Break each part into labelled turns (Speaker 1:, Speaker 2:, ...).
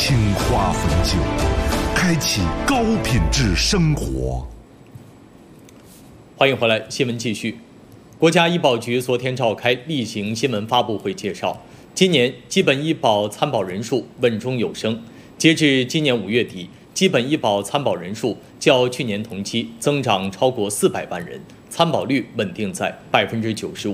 Speaker 1: 青花汾酒，开启高品质生活。
Speaker 2: 欢迎回来，新闻继续。国家医保局昨天召开例行新闻发布会介绍，今年基本医保参保人数稳中有升。截至今年5月底，基本医保参保人数较去年同期增长超过400万人，参保率稳定在95%。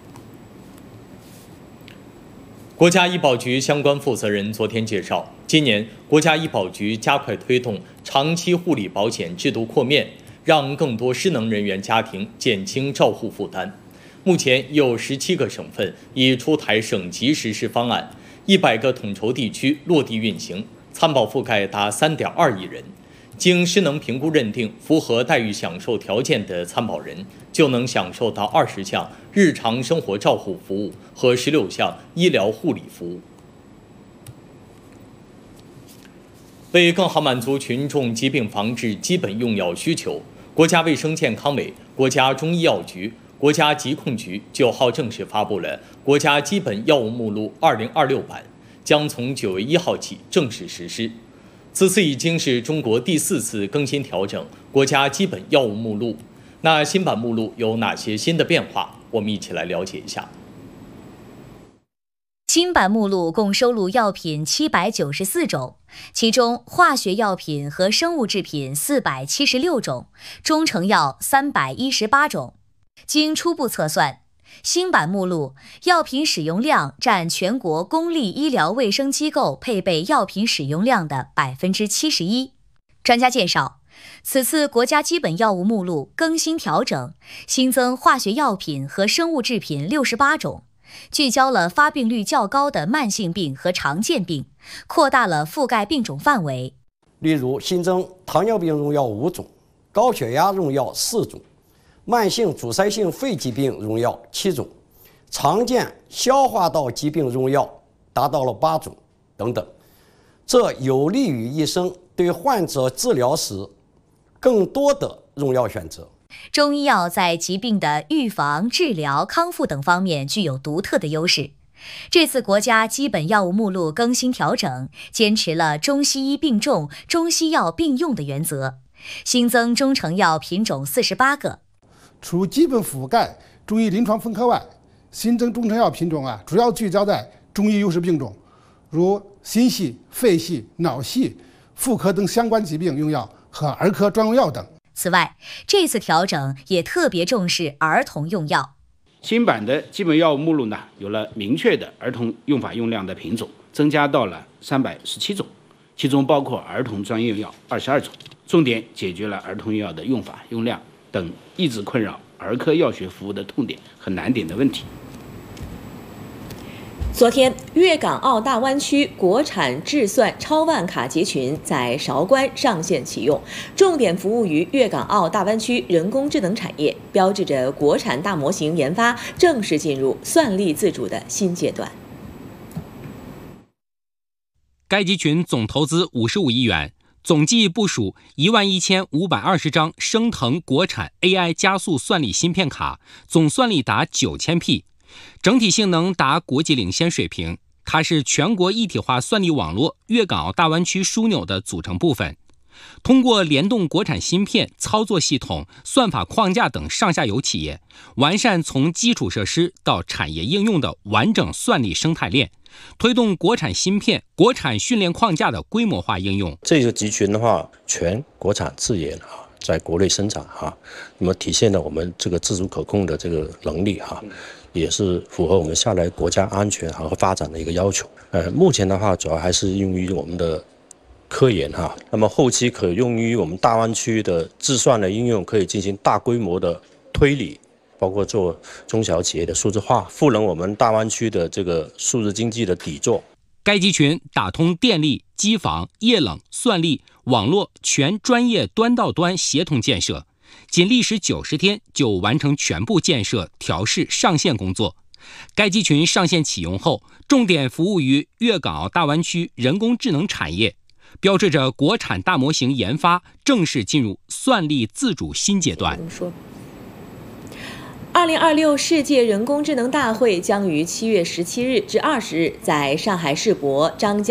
Speaker 2: 国家医保局相关负责人昨天介绍，今年国家医保局加快推动长期护理保险制度扩面，让更多失能人员家庭减轻照护负担。目前有17个省份已出台省级实施方案，100个统筹地区落地运行，参保覆盖达3.2亿人。经失能评估认定符合待遇享受条件的参保人，就能享受到20项日常生活照护服务和16项医疗护理服务。为更好满足群众疾病防治基本用药需求，国家卫生健康委、国家中医药局、国家疾控局9号正式发布了《国家基本药物目录2026版》，将从9月1号起正式实施。此次已经是中国第4次更新调整国家基本药物目录。那新版目录有哪些新的变化？我们一起来了解一下。
Speaker 3: 新版目录共收录药品794种，其中化学药品和生物制品476种，中成药318种。经初步测算，新版目录药品使用量占全国公立医疗卫生机构配备药品使用量的71%。专家介绍，此次国家基本药物目录更新调整，新增化学药品和生物制品68种，聚焦了发病率较高的慢性病和常见病，扩大了覆盖病种范围。
Speaker 4: 例如，新增糖尿病用药5种，高血压用药4种，慢性阻塞性肺疾病用药7种，常见消化道疾病用药达到了8种等等。这有利于医生对患者治疗时更多的用药选择。
Speaker 3: 中医药在疾病的预防、治疗、康复等方面具有独特的优势。这次国家基本药物目录更新调整，坚持了中西医并重、中西药并用的原则，新增中成药品种48个。
Speaker 5: 除基本覆盖中医临床分科外，新增中成药品种主要聚焦在中医优势病种，如心系、肺系、脑系、妇科等相关疾病用药和儿科专用药等。
Speaker 3: 此外，这次调整也特别重视儿童用药。
Speaker 6: 新版的基本药物目录呢，有了明确的儿童用法用量的品种，增加到了317种，其中包括儿童专用药22种，重点解决了儿童用药的用法用量等一直困扰儿科药学服务的痛点和难点的问题。
Speaker 7: 昨天，粤港澳大湾区国产智算超万卡集群在韶关上线启用，重点服务于粤港澳大湾区人工智能产业，标志着国产大模型研发正式进入算力自主的新阶段。
Speaker 8: 该集群总投资55亿元，总计部署11520张升腾国产 AI 加速算力芯片卡，总算力达9000P。整体性能达国际领先水平，它是全国一体化算力网络粤港澳大湾区枢纽的组成部分。通过联动国产芯片、操作系统、算法框架等上下游企业，完善从基础设施到产业应用的完整算力生态链，推动国产芯片、国产训练框架的规模化应用。
Speaker 9: 这个集群的话，全国产自研在国内生产那么体现了我们这个自主可控的这个能力也是符合我们下来国家安全和发展的一个要求。目前的话，主要还是用于我们的科研那么后期可用于我们大湾区的智算的应用，可以进行大规模的推理，包括做中小企业的数字化，赋能我们大湾区的这个数字经济的底座。
Speaker 8: 该集群打通电力、机房、液冷、算力、网络全专业端到端协同建设，仅历时90天就完成全部建设、调试、上线工作。该集群上线启用后，重点服务于粤港澳大湾区人工智能产业，标志着国产大模型研发正式进入算力自主新阶段。
Speaker 7: 2026世界人工智能大会将于7月17日至20日在上海世博张江